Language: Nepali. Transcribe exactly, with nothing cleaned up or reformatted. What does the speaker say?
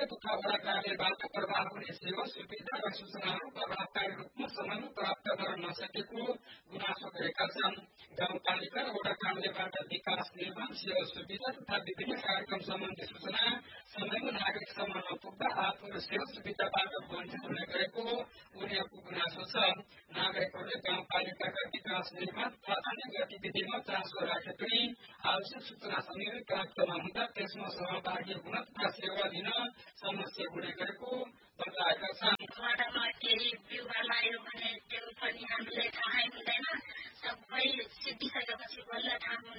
नगरपालिका तथा वडा कार्यालयबाट प्रभाव हुने सेवा सुविधा र सूचनाहरू प्रभावकारी रूपमा समयमा प्राप्त गर्न नसकेको गुनासो गरेका छन्। गाउँपालिका र वडा कार्यालयबाट विकास निर्माण सेवा सुविधा तथा विभिन्न कार्यक्रम सम्बन्धी सूचना समयमा नागरिकसम्म नपुग्दा आफूहरू सेवा सुविधाबाट वञ्चित हुने गरेको उनीहरूको गुनासो छ। नागरिकहरूले गाउँपालिकाका विकास निर्माण तथा अन्य गतिविधिमा चासो राखे पनि आवश्यक सूचना समयमै प्राप्त नहुँदा त्यसमा सहभागी हुन तथा सेवा लिन समस्या हुने गरेको बताएका छन्। वडामा केही बिउवा लायो भने त्यो पनि हामीले थाहै हुँदैन, सबै सिद्धिसकेपछि बल्ल थाहा हुन्छ।